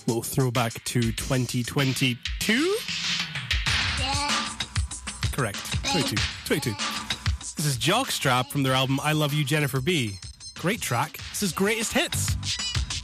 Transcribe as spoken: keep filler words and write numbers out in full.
Little throwback to twenty twenty-two? Yeah. Correct. twenty-two. twenty-two. This is Jockstrap from their album I Love You, Jennifer B. Great track. This is Greatest Hits.